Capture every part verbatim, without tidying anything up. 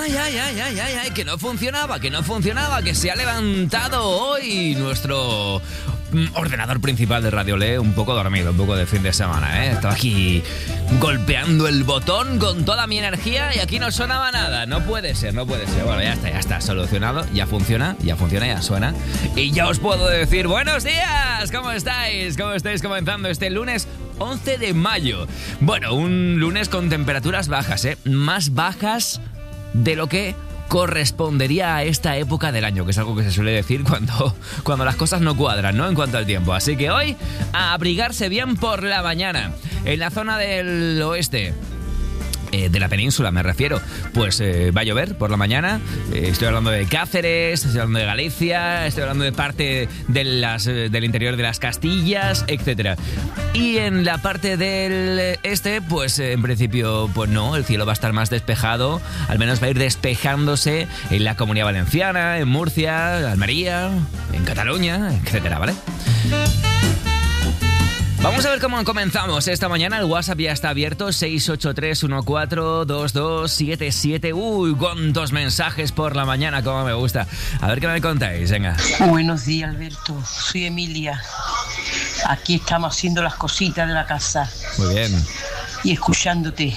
Ay, ay, ay, ay, ay, ay, que no funcionaba, que no funcionaba, que se ha levantado hoy nuestro ordenador principal de Radio Le un poco dormido, un poco de fin de semana, ¿eh? Estaba aquí golpeando el botón con toda mi energía y aquí no sonaba nada. No puede ser, no puede ser. Bueno, ya está, ya está solucionado, ya funciona, ya funciona, ya suena. Y ya os puedo decir, buenos días, ¿cómo estáis? ¿Cómo estáis comenzando este lunes once de mayo? Bueno, un lunes con temperaturas bajas, ¿eh? Más bajas de lo que correspondería a esta época del año, que es algo que se suele decir cuando, cuando las cosas no cuadran, ¿no? En cuanto al tiempo. Así que hoy, a abrigarse bien por la mañana. En la zona del oeste, eh, de la península me refiero, pues eh, va a llover por la mañana. Eh, estoy hablando de Cáceres, estoy hablando de Galicia, estoy hablando de parte de las, eh, del interior de las Castillas, etcétera. Y en la parte del este, pues eh, en principio, pues no, el cielo va a estar más despejado, al menos va a ir despejándose en la Comunidad Valenciana, en Murcia, Almería, en Cataluña, etcétera, ¿vale? Vamos a ver cómo comenzamos esta mañana. El WhatsApp ya está abierto, seis ocho tres uno cuatro dos dos siete siete. Uy, cuántos mensajes por la mañana, cómo me gusta. A ver qué me contáis, venga. Buenos días, Alberto. Soy Emilia. Aquí estamos haciendo las cositas de la casa. Muy bien. Y escuchándote.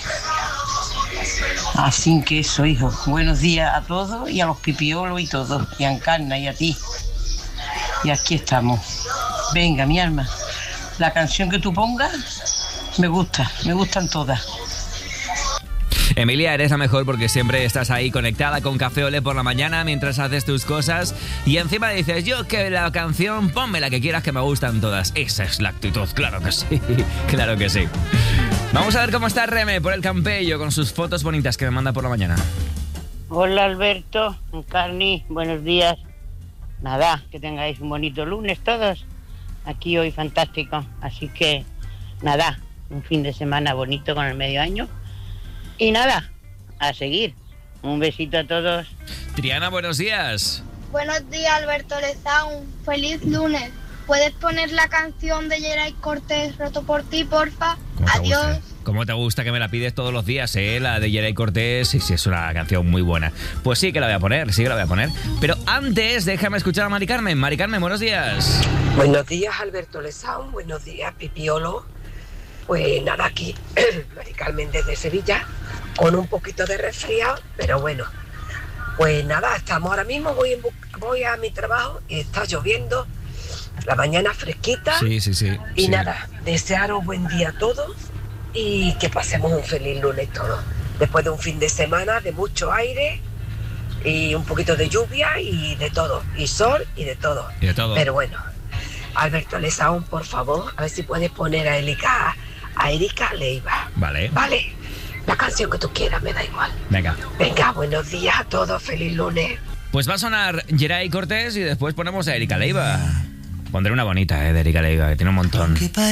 Así que eso, hijo. Buenos días a todos y a los pipiolos y todos. Y a Encarna y a ti. Y aquí estamos. Venga, mi alma. La canción que tú pongas me gusta, me gustan todas. Emilia, eres la mejor porque siempre estás ahí conectada con Café Olé por la mañana mientras haces tus cosas y encima dices, yo que la canción, ponme la que quieras que me gustan todas. Esa es la actitud, claro que sí, claro que sí. Vamos a ver cómo está Reme por el Campello con sus fotos bonitas que me manda por la mañana. Hola Alberto, Encarni, buenos días. Nada, que tengáis un bonito lunes todos. Aquí hoy fantástico, así que nada, un fin de semana bonito con el medio año y nada, a seguir. Un besito a todos. Triana, buenos días. Buenos días, Alberto Lezaun, feliz lunes. ¿Puedes poner la canción de Geray Cortés, Roto por ti, porfa? Adiós. Gusta? ¿Cómo te gusta que me la pides todos los días, eh? La de Geray Cortés, sí, sí, es una canción muy buena. Pues sí que la voy a poner, sí que la voy a poner. Pero antes, déjame escuchar a Mari Carmen. Mari Carmen, buenos días. Buenos días, Alberto Lezaun, buenos días, Pipiolo. Pues nada, aquí, Mari Carmen desde Sevilla, con un poquito de resfriado, pero bueno. Pues nada, estamos ahora mismo, voy, en bu- voy a mi trabajo y está lloviendo, la mañana fresquita. Sí, sí, sí. Y sí. nada, desearos buen día a todos y que pasemos un feliz lunes todos. Después de un fin de semana de mucho aire y un poquito de lluvia y de todo, y sol y de todo. Y de todo. Pero bueno, Alberto Lezaun, por favor, a ver si puedes poner a Erika, a Erika Leiva. Vale. Vale, la canción que tú quieras, me da igual. Venga. Venga, buenos días a todos, feliz lunes. Pues va a sonar Geray Cortés y después ponemos a Erika Leiva. Pondré una bonita, eh, de Erika Leiva, que tiene un montón.